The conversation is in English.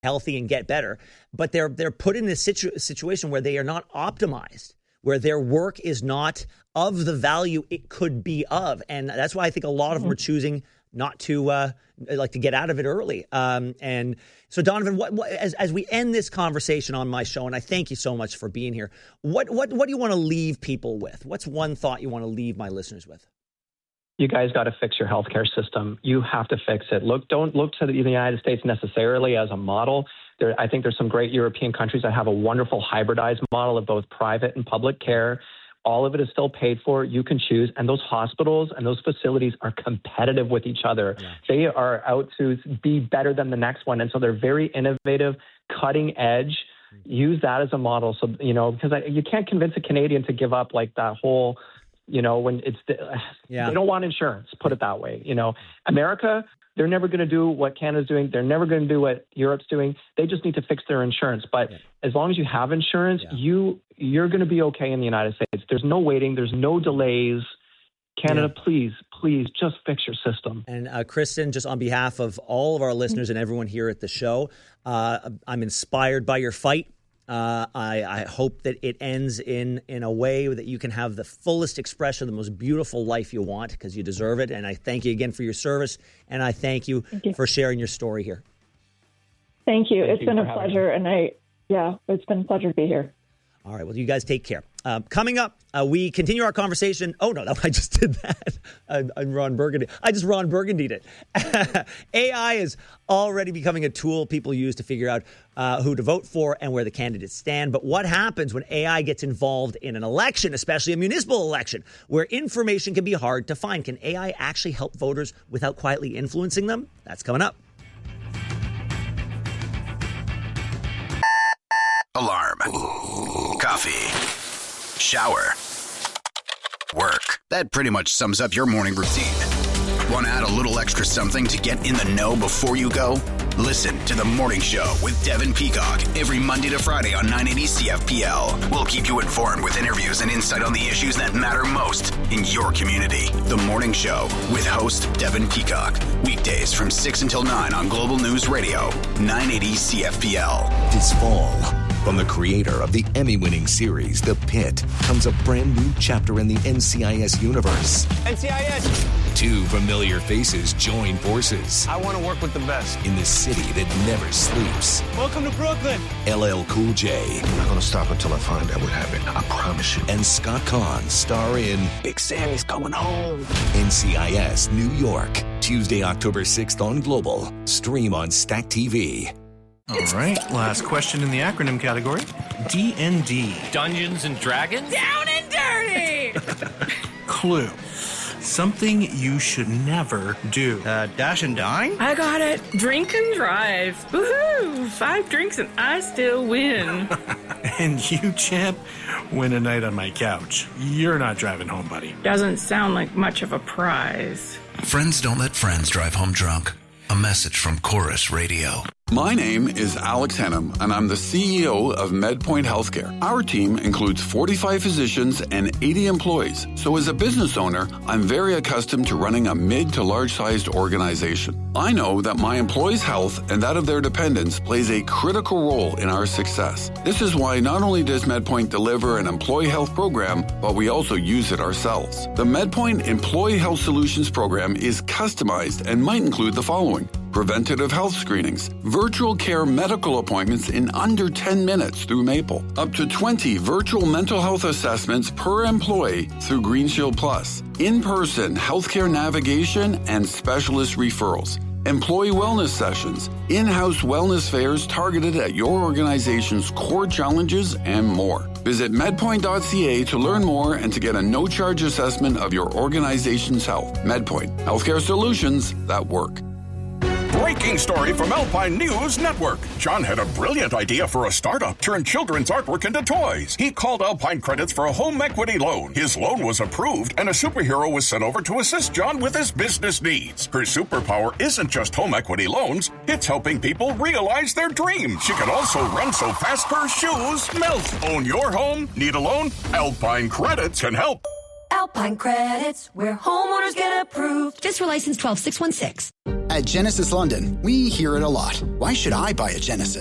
healthy and get better, but they're put in this situation where they are not optimized, where their work is not of the value it could be of. And that's why I think a lot of them are choosing not to to get out of it early. And so, Donovan, as we end this conversation on my show, and I thank you so much for being here, what do you want to leave people with? What's one thought you want to leave my listeners with? You guys got to fix your healthcare system. You have to fix it. Don't look to the United States necessarily as a model. I think there's some great European countries that have a wonderful hybridized model of both private and public care. All of it is still paid for. You can choose. And those hospitals and those facilities are competitive with each other. Yeah. They are out to be better than the next one. And so they're very innovative, cutting edge. Use that as a model. So, because you can't convince a Canadian to give up like that whole, when they don't want insurance, put it that way. America, they're never going to do what Canada's doing. They're never going to do what Europe's doing. They just need to fix their insurance. But as long as you have insurance, you're going to be okay in the United States. There's no waiting. There's no delays. Canada, please just fix your system. And Kristen, just on behalf of all of our listeners and everyone here at the show, I'm inspired by your fight. I hope that it ends in a way that you can have the fullest expression, the most beautiful life you want, because you deserve it. And I thank you again for your service, and I thank you for sharing your story here. Thank you. It's been a pleasure, and it's been a pleasure to be here. All right. Well, you guys take care. Coming up, we continue our conversation. Oh, no, I just did that. I'm Ron Burgundy. I just Ron Burgundied it. AI is already becoming a tool people use to figure out who to vote for and where the candidates stand. But what happens when AI gets involved in an election, especially a municipal election, where information can be hard to find? Can AI actually help voters without quietly influencing them? That's coming up. Alarm. Coffee. Shower. Work. That pretty much sums up your morning routine. Want to add a little extra something to get in the know before you go? Listen to The Morning Show with Devin Peacock every Monday to Friday on 980 CFPL. We'll keep you informed with interviews and insight on the issues that matter most in your community. The Morning Show with host Devin Peacock. Weekdays from 6 until 9 on Global News Radio, 980 CFPL. This fall, from the creator of the Emmy-winning series, The Pit, comes a brand new chapter in the NCIS universe. NCIS! Two familiar faces join forces. I want to work with the best. In the city that never sleeps. Welcome to Brooklyn. LL Cool J. I'm not going to stop until I find out what happened. I promise you. And Scott Conn star in Big Sammy's Coming Home. NCIS New York. Tuesday, October 6th on Global. Stream on Stack TV. All right, last question in the acronym category. D&D. Dungeons and Dragons? Down and dirty! Clue. Something you should never do. Dash and dine? I got it. Drink and drive. Woohoo! 5 drinks and I still win. And you, champ, win a night on my couch. You're not driving home, buddy. Doesn't sound like much of a prize. Friends don't let friends drive home drunk. A message from Chorus Radio. My name is Alex Hennum, and I'm the CEO of MedPoint Healthcare. Our team includes 45 physicians and 80 employees. So as a business owner, I'm very accustomed to running a mid to large-sized organization. I know that my employees' health and that of their dependents plays a critical role in our success. This is why not only does MedPoint deliver an employee health program, but we also use it ourselves. The MedPoint Employee Health Solutions program is customized and might include the following: preventative health screenings, virtual care medical appointments in under 10 minutes through Maple, up to 20 virtual mental health assessments per employee through Green Shield Plus, in-person healthcare navigation and specialist referrals, employee wellness sessions, in-house wellness fairs targeted at your organization's core challenges, and more. Visit medpoint.ca to learn more and to get a no-charge assessment of your organization's health. MedPoint, healthcare solutions that work. Breaking story from Alpine News Network. John had a brilliant idea for a startup. Turn children's artwork into toys. He called Alpine Credits for a home equity loan. His loan was approved, and a superhero was sent over to assist John with his business needs. Her superpower isn't just home equity loans. It's helping people realize their dreams. She can also run so fast her shoes melt. Own your home? Need a loan? Alpine Credits can help. Alpine Credits, where homeowners get approved. Just for license 12616. At Genesis London, we hear it a lot. Why should I buy a Genesis?